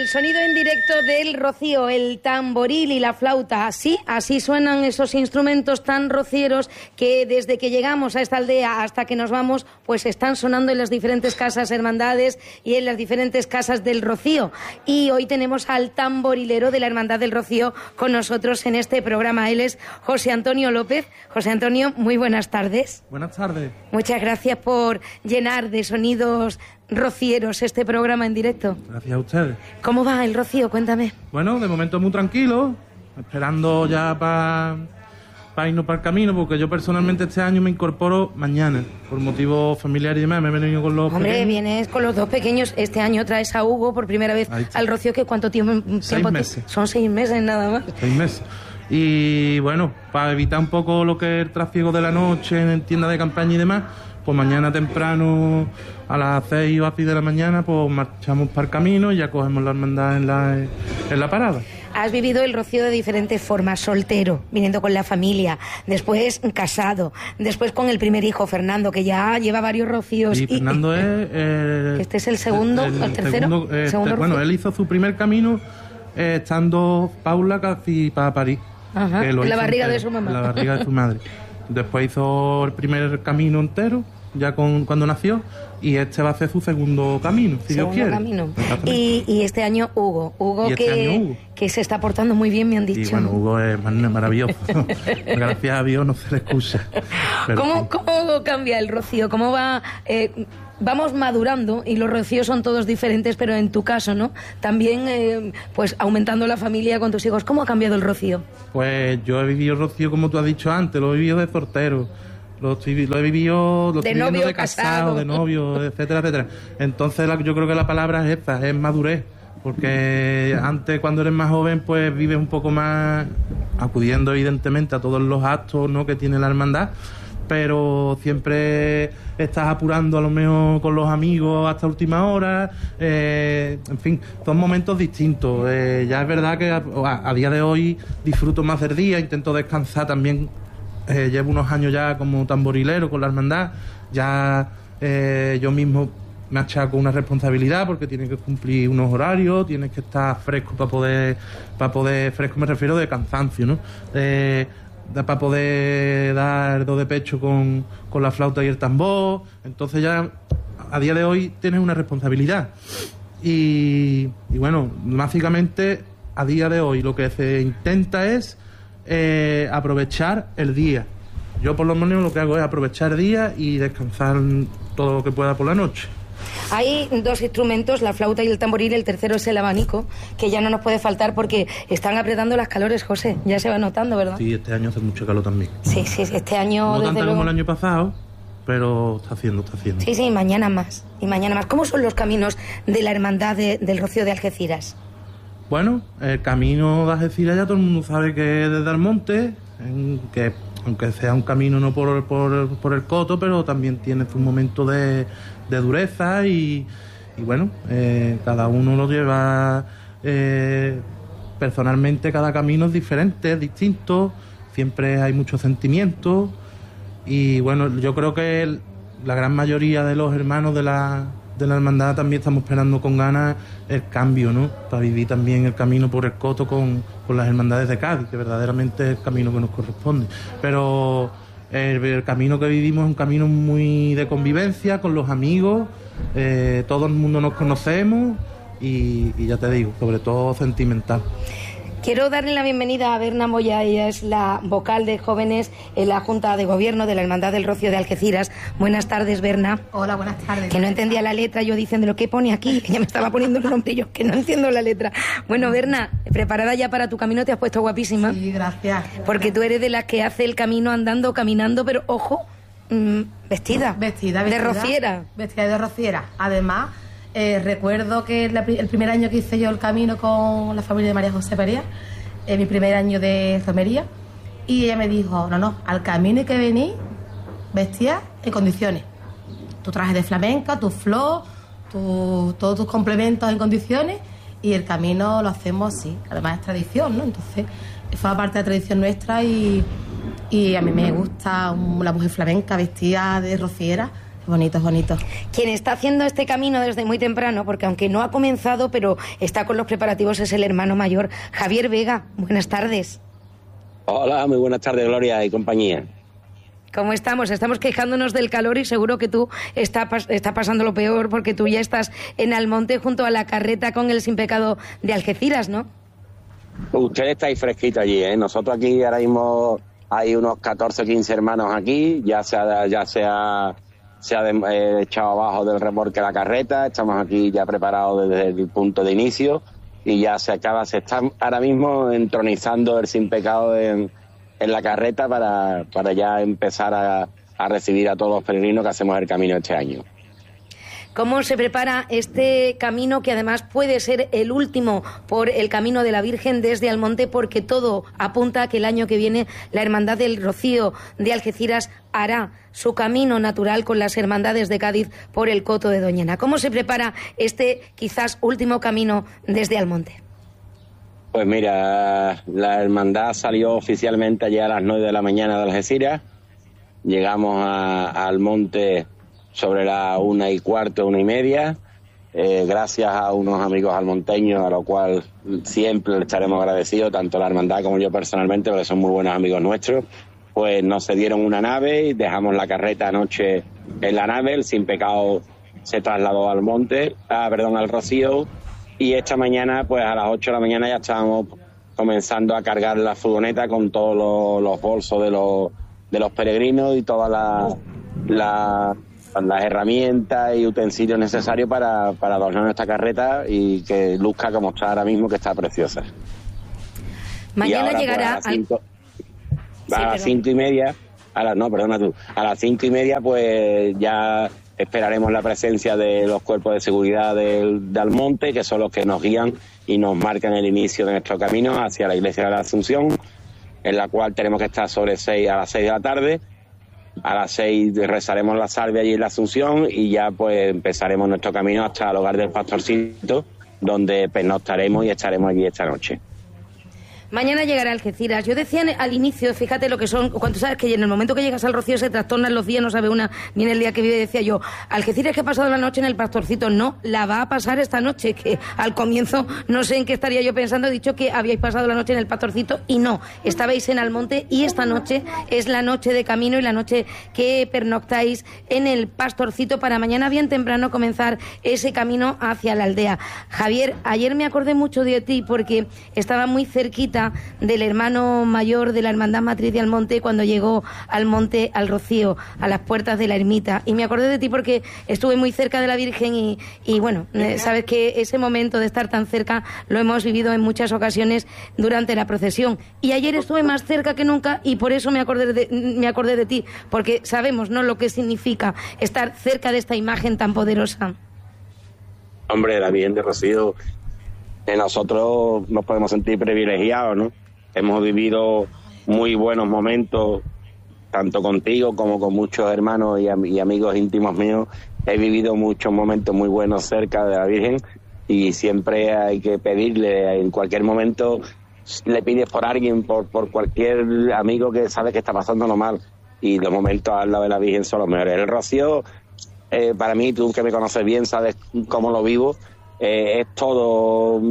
sonido en directo del rocío, el tamboril y la flauta. Así suenan esos instrumentos tan rocieros que desde que llegamos a esta aldea hasta que nos vamos, pues están sonando en las diferentes casas hermandades y en las diferentes casas del rocío. Y hoy tenemos al tamborilero de la Hermandad del Rocío con nosotros en este programa. Él es José Antonio López. José Antonio, muy buenas tardes. Buenas tardes. Muchas gracias por llenar de sonidos rocieros este programa en directo. Gracias a ustedes. ¿Cómo va el rocío? Cuéntame. Bueno, de momento muy tranquilo, esperando ya para irnos para el camino, porque yo personalmente este año me incorporo mañana, por motivos familiares y demás. Me he venido con los Hombre, pequeños. vienes con los dos pequeños. Este año traes a Hugo por primera vez al rocío. ¿Que cuánto tiempo? 6 meses. Son 6 meses nada más. 6 meses. Y bueno, para evitar un poco lo que es el tráfico de la noche en tiendas de campaña y demás, pues mañana temprano a las 6 o así de la mañana pues marchamos para el camino y ya cogemos la hermandad en la parada. Has vivido el rocío de diferentes formas: soltero, viniendo con la familia, después casado, después con el primer hijo, Fernando, que ya lleva varios rocíos. Y Fernando es... ¿Este es el segundo, el tercero? Segundo bueno, él hizo su primer camino estando Paula casi para París. Ajá, en la barriga de su mamá. En la barriga de su madre. Después hizo el primer camino entero, ya cuando nació, y este va a ser su segundo camino, si Dios quiere. Camino. Y este año Hugo. Que se está portando muy bien, me han dicho. Y bueno, Hugo es maravilloso. Gracias a Dios no se le excusa. ¿Cómo cambia el rocío? ¿Cómo va...? Vamos madurando y los rocíos son todos diferentes, pero en tu caso, ¿no? También, pues, aumentando la familia con tus hijos. ¿Cómo ha cambiado el rocío? Pues yo he vivido el rocío como tú has dicho antes, lo he vivido de soltero, lo he vivido de novio, de casado, de novio, etcétera, etcétera. Entonces yo creo que la palabra es esta, es madurez, porque antes cuando eres más joven pues vives un poco más acudiendo evidentemente a todos los actos, ¿no?, que tiene la hermandad, pero siempre estás apurando a lo mejor con los amigos hasta última hora, en fin, son momentos distintos. Ya es verdad que a día de hoy disfruto más del día, intento descansar también. Llevo unos años ya como tamborilero con la hermandad, ya yo mismo me achaco una responsabilidad porque tienes que cumplir unos horarios, tienes que estar fresco para poder fresco me refiero de cansancio, ¿no? Para poder dar do de pecho con la flauta y el tambor. Entonces ya a día de hoy tienes una responsabilidad y bueno, básicamente a día de hoy lo que se intenta es aprovechar el día. Yo por lo menos lo que hago es aprovechar el día y descansar todo lo que pueda por la noche. Hay dos instrumentos, la flauta y el tamboril, el tercero es el abanico, que ya no nos puede faltar porque están apretando las calores, José, ya se va notando, ¿verdad? Sí, este año hace mucho calor también. Sí, este año... No tanto como el año pasado, pero está haciendo. Sí, mañana más. ¿Cómo son los caminos de la hermandad del Rocío de Algeciras? Bueno, el camino de Algeciras ya todo el mundo sabe que es desde Almonte, que aunque sea un camino no por el coto, pero también tiene su momento de dureza y bueno, cada uno lo lleva personalmente, cada camino es diferente, es distinto, siempre hay muchos sentimientos y bueno, yo creo que la gran mayoría de los hermanos de la hermandad también estamos esperando con ganas el cambio, ¿no? Para vivir también el camino por el coto con las hermandades de Cádiz, que verdaderamente es el camino que nos corresponde. Pero el camino que vivimos es un camino muy de convivencia con los amigos, todo el mundo nos conocemos y ya te digo, sobre todo sentimental. Quiero darle la bienvenida a Berna Moya, ella es la vocal de jóvenes en la Junta de Gobierno de la Hermandad del Rocío de Algeciras. Buenas tardes, Berna. Hola, buenas tardes. Que no entendía la letra, yo diciendo lo que pone aquí, que ya me estaba poniendo el nombre y yo que no entiendo la letra. Bueno, Berna, preparada ya para tu camino, te has puesto guapísima. Sí, gracias. Porque tú eres de las que hace el camino andando, caminando, pero ojo, vestida. De rociera. Vestida de rociera. Además, recuerdo que el primer año que hice yo el camino con la familia de María José Perea, mi primer año de romería, y ella me dijo, no, al camino hay que venir vestida en condiciones. Tu traje de flamenca, tu flor, todos tus complementos en condiciones, y el camino lo hacemos así. Además es tradición, ¿no? Entonces, forma parte de la tradición nuestra y a mí me gusta la mujer flamenca vestida de rociera. Bonito, es bonito. Quien está haciendo este camino desde muy temprano, porque aunque no ha comenzado, pero está con los preparativos, es el hermano mayor, Javier Vega. Buenas tardes. Hola, muy buenas tardes, Gloria y compañía. ¿Cómo estamos? Estamos quejándonos del calor y seguro que tú está pasando lo peor porque tú ya estás en Almonte junto a la carreta con el Sin Pecado de Algeciras, ¿no? Usted está ahí fresquito allí, ¿eh? Nosotros aquí ahora mismo hay unos 14 o 15 hermanos aquí, ya se ha echado abajo del remolque la carreta, estamos aquí ya preparados desde el punto de inicio y ya se está ahora mismo entronizando el Sin Pecado en la carreta para ya empezar a recibir a todos los peregrinos que hacemos el camino este año. ¿Cómo se prepara este camino, que además puede ser el último por el Camino de la Virgen desde Almonte, porque todo apunta a que el año que viene la Hermandad del Rocío de Algeciras hará su camino natural con las hermandades de Cádiz por el Coto de Doñana? ¿Cómo se prepara este quizás último camino desde Almonte? Pues mira, la hermandad salió oficialmente ayer a las 9 de la mañana de Algeciras. Llegamos a Almonte sobre las 1:15, 1:30, gracias a unos amigos almonteños, a lo cual siempre les estaremos agradecidos, tanto la hermandad como yo personalmente, porque son muy buenos amigos nuestros. Pues nos cedieron una nave y dejamos la carreta anoche en la nave. El Sin Pecado se trasladó al Rocío. Y esta mañana, pues a las 8 de la mañana ya estábamos comenzando a cargar la furgoneta con todos los bolsos de los peregrinos y todas las herramientas y utensilios necesarios para adornar esta carreta y que luzca como está ahora mismo, que está preciosa. Mañana ahora, llegará pues, a las 5:30, a las 5:30 pues ya esperaremos la presencia de los cuerpos de seguridad de Almonte, que son los que nos guían y nos marcan el inicio de nuestro camino hacia la iglesia de la Asunción, en la cual tenemos que estar a las 6 de la tarde. A las 6 rezaremos la salve allí en la Asunción y ya pues empezaremos nuestro camino hasta el hogar del Pastorcito, donde pernoctaremos y estaremos allí esta noche. Mañana llegará Algeciras. Yo decía al inicio, fíjate lo que son, cuando sabes que en el momento que llegas al Rocío se trastornan los días, no sabe una ni en el día que vive. Decía yo, Algeciras, que ha pasado la noche en el Pastorcito. No, la va a pasar esta noche, que al comienzo no sé en qué estaría yo pensando. He dicho que habíais pasado la noche en el Pastorcito y no, estabais en Almonte y esta noche es la noche de camino y la noche que pernoctáis en el Pastorcito para mañana bien temprano comenzar ese camino hacia la aldea. Javier, ayer me acordé mucho de ti porque estaba muy cerquita del hermano mayor de la Hermandad Matriz de Almonte cuando llegó al monte al Rocío, a las puertas de la ermita, y me acordé de ti porque estuve muy cerca de la Virgen y bueno, sabes que ese momento de estar tan cerca lo hemos vivido en muchas ocasiones durante la procesión, y ayer estuve más cerca que nunca y por eso me acordé de ti, porque sabemos, ¿no?, lo que significa estar cerca de esta imagen tan poderosa. Hombre, la Virgen de Rocío, nosotros nos podemos sentir privilegiados, ¿no? Hemos vivido muy buenos momentos, tanto contigo como con muchos hermanos y amigos íntimos míos. He vivido muchos momentos muy buenos cerca de la Virgen y siempre hay que pedirle, en cualquier momento le pides por alguien, por cualquier amigo que sabe que está pasándolo mal, y los momentos al lado de la Virgen son los mejores. El Rocío, para mí, tú que me conoces bien, sabes cómo lo vivo. Es todo,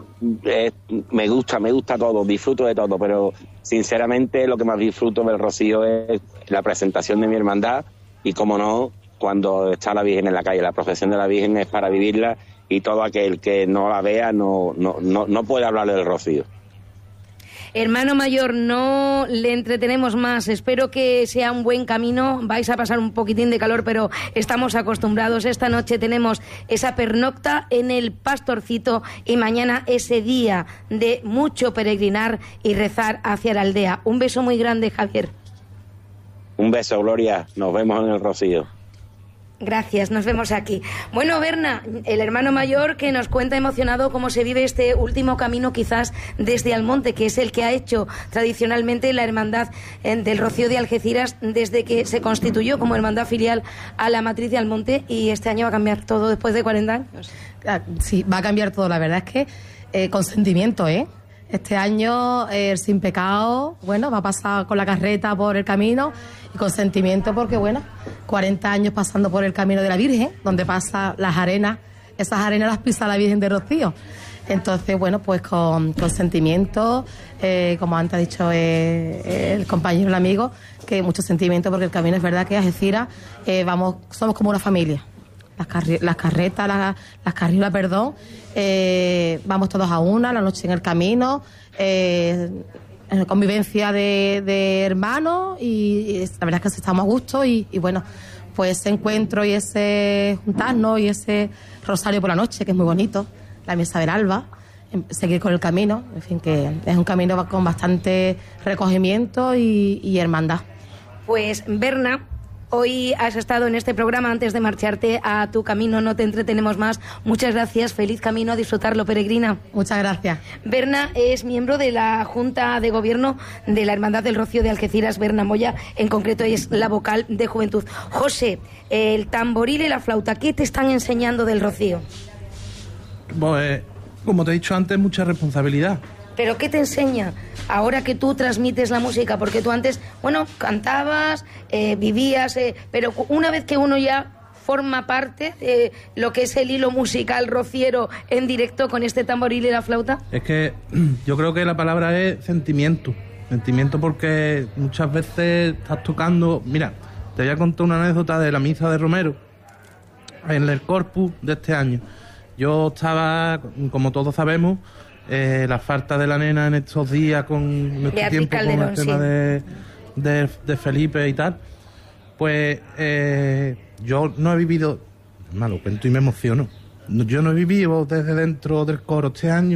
me gusta todo, disfruto de todo, pero sinceramente lo que más disfruto del Rocío es la presentación de mi hermandad y, como no, cuando está la Virgen en la calle. La procesión de la Virgen es para vivirla y todo aquel que no la vea no puede hablar del Rocío. Hermano mayor, no le entretenemos más. Espero que sea un buen camino. Vais a pasar un poquitín de calor, pero estamos acostumbrados. Esta noche tenemos esa pernocta en el Pastorcito y mañana ese día de mucho peregrinar y rezar hacia la aldea. Un beso muy grande, Javier. Un beso, Gloria. Nos vemos en el Rocío. Gracias, nos vemos aquí. Bueno, Berna, el hermano mayor que nos cuenta emocionado cómo se vive este último camino quizás desde Almonte, que es el que ha hecho tradicionalmente la Hermandad del Rocío de Algeciras desde que se constituyó como hermandad filial a la Matriz de Almonte, y este año va a cambiar todo después de 40 años. Sí, va a cambiar todo, la verdad es que con sentimiento, Este año el Sin Pecado, bueno, va a pasar con la carreta por el camino y con sentimiento porque, bueno, 40 años pasando por el camino de la Virgen, donde pasa las arenas, esas arenas las pisa la Virgen de Rocío. Entonces, bueno, pues con sentimiento, como antes ha dicho el compañero, el amigo, que mucho sentimiento porque el camino es verdad que Algeciras, somos como una familia. Las carretas, las carriolas, perdón, vamos todos a una, la noche en el camino, en convivencia de hermanos y la verdad es que estamos a gusto y bueno, pues ese encuentro y ese juntarnos y ese rosario por la noche, que es muy bonito, la misa del alba, seguir con el camino, en fin, que es un camino con bastante recogimiento y hermandad. Pues Berna, hoy has estado en este programa antes de marcharte a tu camino, no te entretenemos más. Muchas gracias, feliz camino, a disfrutarlo, peregrina. Muchas gracias. Berna es miembro de la Junta de Gobierno de la Hermandad del Rocío de Algeciras, Berna Moya, en concreto es la vocal de Juventud. José, el tamboril y la flauta, ¿qué te están enseñando del Rocío? Pues, como te he dicho antes, mucha responsabilidad. ¿Pero qué te enseña ahora que tú transmites la música? Porque tú antes, bueno, cantabas, vivías, pero una vez que uno ya forma parte de lo que es el hilo musical rociero en directo con este tamboril y la flauta. Es que yo creo que la palabra es sentimiento. Sentimiento porque muchas veces estás tocando... Mira, te voy a contar una anécdota de la misa de Romero en el Corpus de este año. Yo estaba, como todos sabemos, la falta de la nena en estos días con nuestro Beatriz tiempo Calderón, con el tema sí. de Felipe y tal. Pues yo no he vivido... Malo, cuento y me emociono. Yo no he vivido desde dentro del coro este año.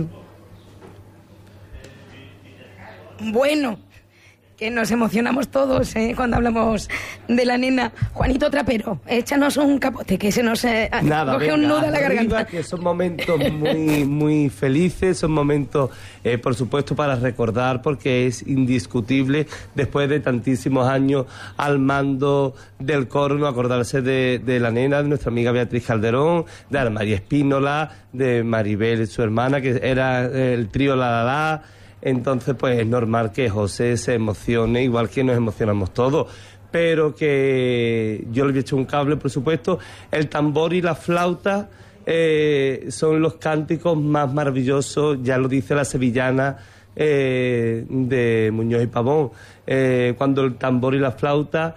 Bueno, que nos emocionamos todos cuando hablamos de la nena. Juanito Trapero, échanos un capote, que se nos coge un nudo a la garganta. Que son momentos muy, muy felices, son momentos, por supuesto, para recordar, porque es indiscutible, después de tantísimos años al mando del coro, no acordarse de la nena, de nuestra amiga Beatriz Calderón, de Ana María Espínola, de Maribel, su hermana, que era el trío La. Entonces, pues es normal que José se emocione, igual que nos emocionamos todos, pero que yo le he hecho un cable, por supuesto. El tambor y la flauta son los cánticos más maravillosos, ya lo dice la sevillana de Muñoz y Pavón. Cuando el tambor y la flauta